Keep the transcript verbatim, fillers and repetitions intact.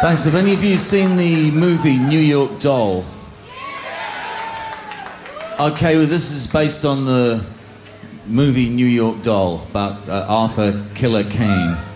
Thanks. Have any of you seen the movie New York Doll? Okay, well, this is based on the movie New York Doll about uh, Arthur Killer Kane.